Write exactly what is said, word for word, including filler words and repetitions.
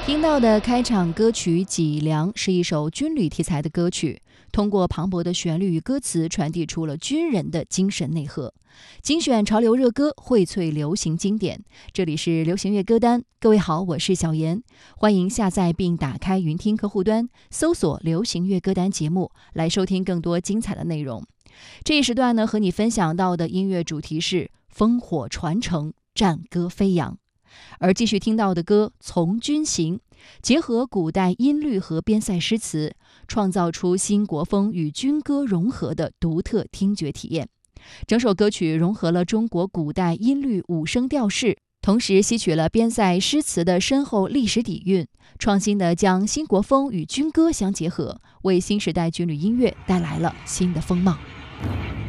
听到的开场歌曲《脊梁》是一首军旅题材的歌曲，通过磅礴的旋律与歌词传递出了军人的精神内核。精选潮流热歌，荟萃流行经典。这里是流行乐歌单，各位好，我是小妍，欢迎下载并打开云听客户端，搜索流行乐歌单节目，来收听更多精彩的内容。这一时段呢，和你分享到的音乐主题是烽火传承，战歌飞扬。而继续听到的歌《从军行》，结合古代音律和边塞诗词，创造出新国风与军歌融合的独特听觉体验。整首歌曲融合了中国古代音律五声调式，同时吸取了边塞诗词的深厚历史底蕴，创新地将新国风与军歌相结合，为新时代军旅音乐带来了新的风貌。